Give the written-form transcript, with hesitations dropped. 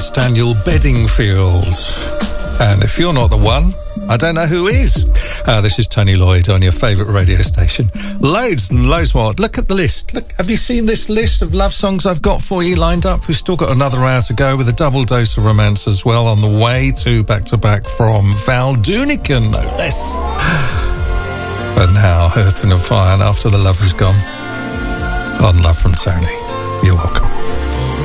That's Daniel Bedingfield. And if you're not the one, I don't know who is. This is Tony Lloyd on your favourite radio station. Loads and loads more. Look at the list. Look, have you seen this list of love songs I've got for you lined up? We've still got another hour to go with a double dose of romance as well on the way to back from Val Doonican, no less. But now, Earth and Fire, and After the Love Is Gone, on Love from Tony. You're welcome.